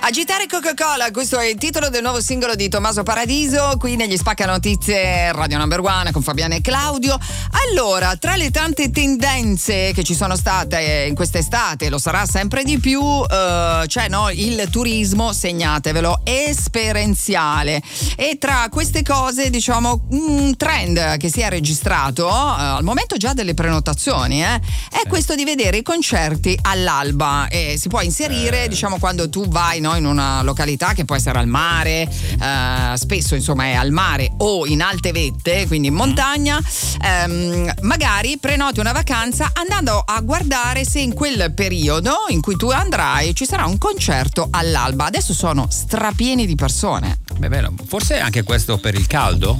Agitare Coca-Cola, questo è il titolo del nuovo singolo di Tommaso Paradiso, qui negli Spacca Notizie Radio Number One con Fabiana e Claudio. Allora, tra le tante tendenze che ci sono state in quest'estate, lo sarà sempre di più, c'è il turismo, segnatevelo, esperienziale. E tra queste cose, diciamo, un trend che si è registrato al momento già delle prenotazioni, è questo di vedere i concerti all'alba. E si può inserire, diciamo, quando tu vai in una località che può essere al mare, spesso insomma è al mare o in alte vette, quindi in montagna, magari prenoti una vacanza andando a guardare se in quel periodo in cui tu andrai ci sarà un concerto all'alba. Adesso sono strapieni di persone. Beh, bello. Forse anche questo per il caldo?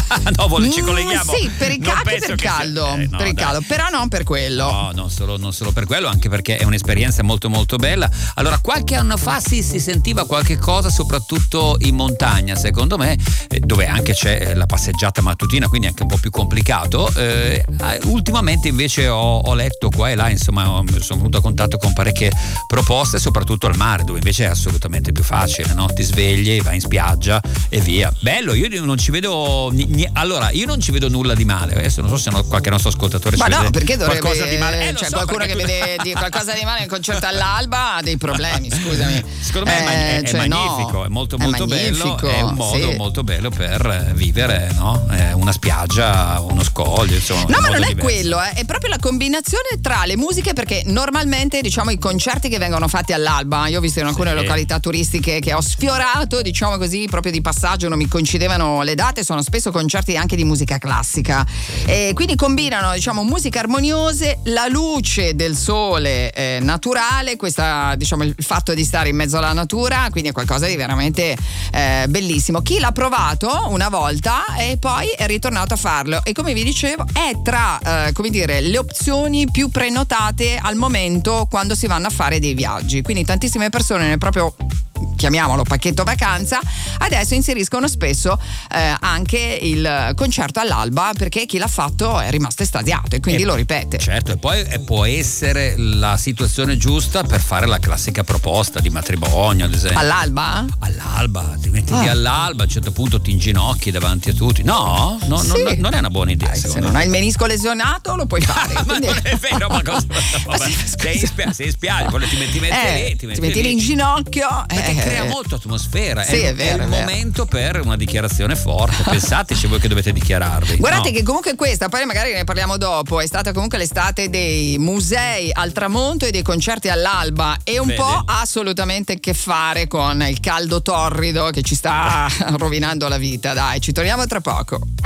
No, ci colleghiamo. Sì, per il caldo, per il caldo, però non per quello. No, non solo per quello, anche perché è un'esperienza molto molto bella. Allora, qualche anno fa si sentiva qualche cosa, soprattutto in montagna, secondo me, dove anche c'è la passeggiata mattutina, quindi è anche un po' più complicato. Ultimamente invece ho letto qua e là, insomma, sono venuto a contatto con parecchie proposte, soprattutto al mare, dove invece è assolutamente più facile, no? Ti svegli, vai in spiaggia e via. Bello, io non ci vedo allora, io non ci vedo nulla di male. Adesso non so se qualche nostro ascoltatore ma ci vede perché dovrebbe, qualcosa di male. C'è qualcuno che vede qualcosa di male nel concerto all'alba, ha dei problemi, scusami. Secondo me è magnifico, è molto molto bello, è un modo molto bello per vivere, no? Una spiaggia, uno scoglio, insomma. No, ma non è quello, è proprio la combinazione tra le musiche, perché normalmente, diciamo, i concerti che vengono fatti all'alba, io ho visto in alcune località turistiche che ho sfiorato, diciamo così, proprio di passaggio, non mi coincidevano le date, sono spesso concerti anche di musica classica, e quindi combinano, diciamo, musiche armoniose, la luce del sole naturale, questa, diciamo, il fatto di stare in mezzo alla natura, quindi è qualcosa di veramente bellissimo. Chi l'ha provato una volta e poi è ritornato a farlo, e come vi dicevo è tra come dire, le opzioni più prenotate al momento quando si vanno a fare dei viaggi, quindi tantissime persone nel proprio, chiamiamolo, pacchetto vacanza adesso inseriscono spesso anche il concerto all'alba, perché chi l'ha fatto è rimasto estasiato e quindi lo ripete. Certo, e poi può essere la situazione giusta per fare la classica proposta di matrimonio, ad esempio. All'alba, ti metti lì all'alba, a un certo punto ti inginocchi davanti a tutti. No, sì. Non è una buona idea. Se non hai il menisco lesionato lo puoi fare. Ma non è vero, ma cosa? Sei in spiaggia, poi ti metti lì in ginocchio. Crea molta atmosfera, sì, è il momento per una dichiarazione forte. Pensateci voi che dovete dichiararvi. Guardate che comunque questa, poi magari ne parliamo dopo, è stata comunque l'estate dei musei al tramonto e dei concerti all'alba, e un po' ha assolutamente a che fare con il caldo torrido che ci sta rovinando la vita. Dai, ci torniamo tra poco.